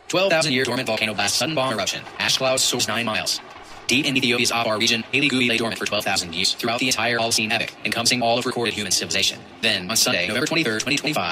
12,000-year dormant volcano blast sudden bomb eruption. Ash clouds source 9 miles. Deep in Ethiopia's Afar region, Haile Gui lay dormant for 12,000 years throughout the entire Holocene epoch, encompassing all of recorded human civilization. Then, on Sunday, November 23, 2025,